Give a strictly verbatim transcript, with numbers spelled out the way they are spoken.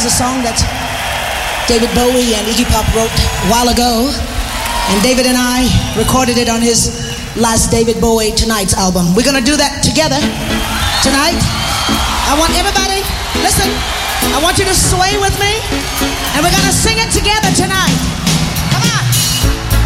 a song that David Bowie and Iggy Pop wrote a while ago, and David and I recorded it on his last David Bowie Tonight's album. We're gonna do that together tonight. I want everybody, listen, I want you to sway with me, and we're gonna sing it together tonight.